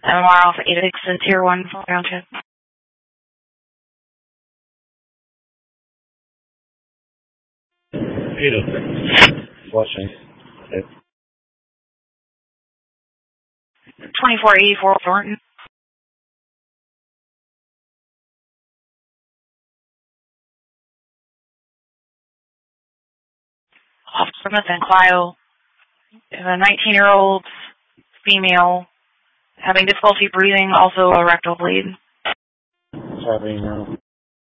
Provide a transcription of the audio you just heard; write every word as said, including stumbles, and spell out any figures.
M M R Alpha eight six and Tier one ground check. eight oh six. Flushing. Okay. twenty-four eighty-four Thornton. Officer Smith and Clio. A nineteen-year-old female having difficulty breathing, also a rectal bleed. What's happening now?